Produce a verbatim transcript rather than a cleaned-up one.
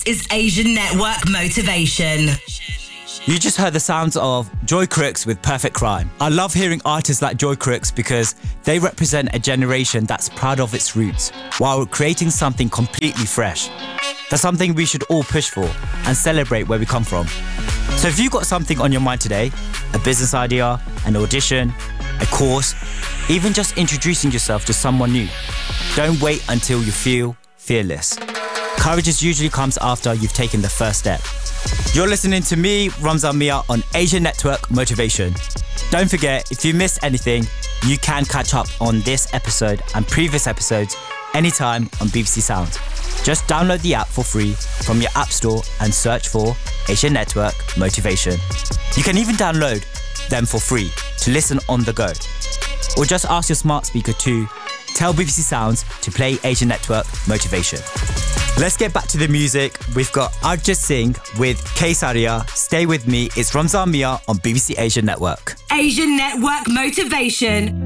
is Asian Network Motivation. You just heard the sounds of Joy Crooks with Perfect Crime. I love hearing artists like Joy Crooks because they represent a generation that's proud of its roots while creating something completely fresh. That's something we should all push for and celebrate where we come from. So if you've got something on your mind today, a business idea, an audition, a course, even just introducing yourself to someone new, don't wait until you feel fearless. Courage usually comes after you've taken the first step. You're listening to me, Ramzan Mia, on Asian Network Motivation. Don't forget, if you missed anything, you can catch up on this episode and previous episodes anytime on B B C Sound. Just download the app for free from your app store and search for Asian Network Motivation. You can even download them for free to listen on the go. Or just ask your smart speaker to tell B B C Sounds to play Asian Network Motivation. Let's get back to the music. We've got Arjit Singh with Kesaria. Stay with me. It's Ramzan Mia on B B C Asian Network. Asian Network Motivation.